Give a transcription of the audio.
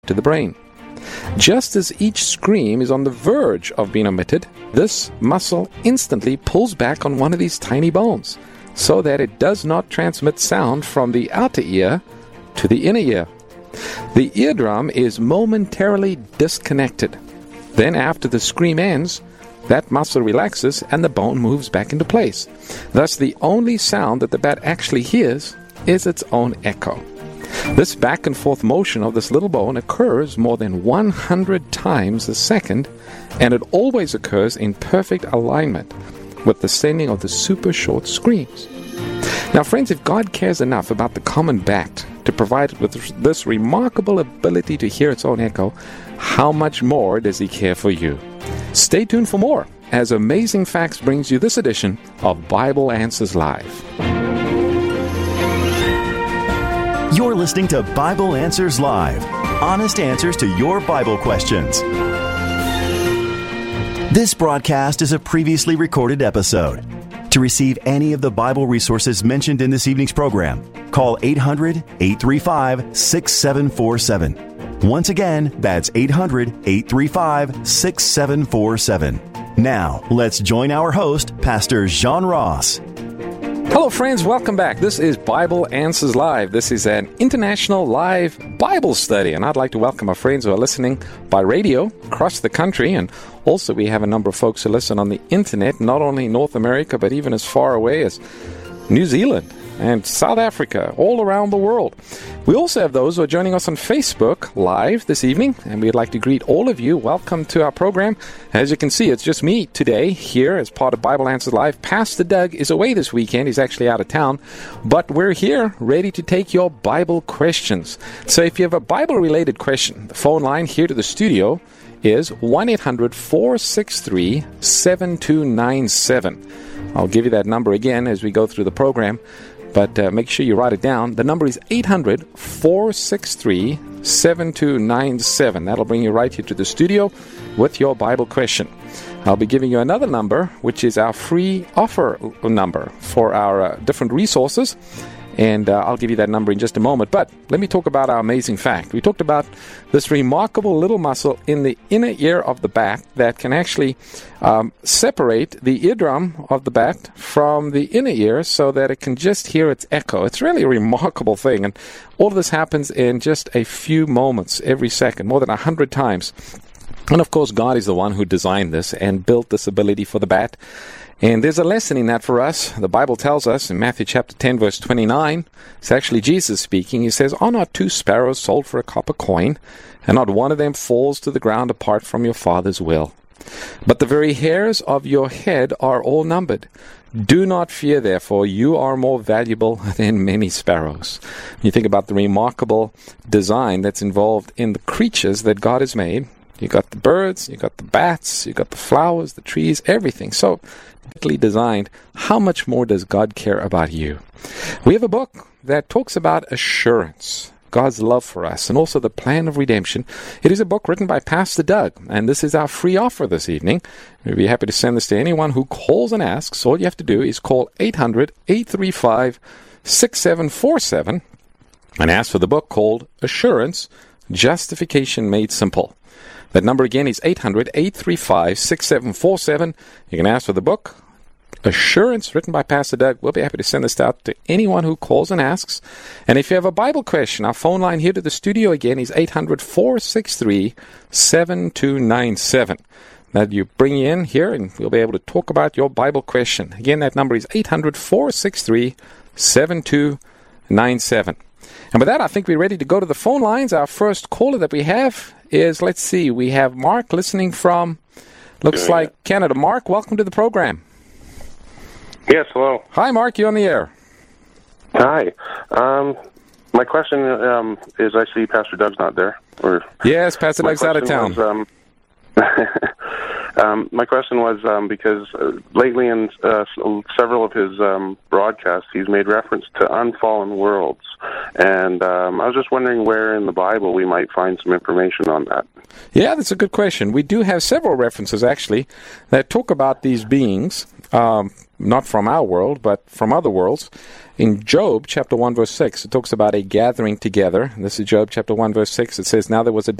to the brain. Just as each scream is on the verge of being omitted, this muscle instantly pulls back on one of these tiny bones so that it does not transmit sound from the outer ear to the inner ear. The eardrum is momentarily disconnected. Then after the scream ends, that muscle relaxes and the bone moves back into place. Thus, the only sound that the bat actually hears is its own echo. This back and forth motion of this little bone occurs more than 100 times a second, and it always occurs in perfect alignment with the sending of the super short screams. Now, friends, if God cares enough about the common bat to provide it with this remarkable ability to hear its own echo, how much more does He care for you? Stay tuned for more as Amazing Facts brings you this edition of Bible Answers Live. You're listening to Bible Answers Live, honest answers to your Bible questions. This broadcast is a previously recorded episode. To receive any of the Bible resources mentioned in this evening's program, call 800-835-6747. Once again, that's 800-835-6747. Now, let's join our host, Pastor John Ross. Hello, friends. Welcome back. This is Bible Answers Live. This is an international live Bible study, and I'd like to welcome our friends who are listening by radio across the country, and also we have a number of folks who listen on the internet, not only in North America, but even as far away as New Zealand and South Africa, all around the world. We also have those who are joining us on Facebook Live this evening, and we'd like to greet all of you. Welcome to our program. As you can see, it's just me today here as part of Bible Answers Live. Pastor Doug is away this weekend. He's actually out of town, but we're here ready to take your Bible questions. So if you have a Bible-related question, the phone line here to the studio is 1-800-463-7297. I'll give you that number again as we go through the program, but make sure you write it down. The number is 800-463-7297. That'll bring you right here to the studio with your Bible question. I'll be giving you another number, which is our free offer number for our different resources. And I'll give you that number in just a moment. But let me talk about our amazing fact. We talked about this remarkable little muscle in the inner ear of the bat that can actually separate the eardrum of the bat from the inner ear so that it can just hear its echo. It's really a remarkable thing. And all of this happens in just a few moments every second, more than 100 times. And of course, God is the one who designed this and built this ability for the bat. And there's a lesson in that for us. The Bible tells us in Matthew chapter 10, verse 29, it's actually Jesus speaking. He says, "Are not 2 sparrows sold for a copper coin, and not one of them falls to the ground apart from your Father's will? But the very hairs of your head are all numbered. Do not fear, therefore, you are more valuable than many sparrows." When you think about the remarkable design that's involved in the creatures that God has made, you got the birds, you got the bats, you got the flowers, the trees, everything. So designed, how much more does God care about you? We have a book that talks about assurance, God's love for us, and also the plan of redemption. It is a book written by Pastor Doug, and this is our free offer this evening. We'd be happy to send this to anyone who calls and asks. All you have to do is call 800-835-6747 and ask for the book called Assurance, Justification Made Simple. That number again is 800-835-6747. You can ask for the book, Assurance, written by Pastor Doug. We'll be happy to send this out to anyone who calls and asks. And if you have a Bible question, our phone line here to the studio again is 800-463-7297. That you bring in here and we'll be able to talk about your Bible question. Again, that number is 800-463-7297. And with that, I think we're ready to go to the phone lines. Our first caller that we have is, let's see, we have Mark listening from, looks like Canada. Mark, welcome to the program. Yes, hello. Hi, Mark, you're on the air. Hi. My question is, I see Pastor Doug's not there. Yes, Pastor Doug's out of town. My question was because lately in several of his broadcasts, he's made reference to unfallen worlds. And I was just wondering where in the Bible we might find some information on that. Yeah, that's a good question. We do have several references, actually, that talk about these beings, not from our world, but from other worlds. In Job chapter 1, verse 6, it talks about a gathering together. This is Job chapter 1, verse 6. It says, "Now there was a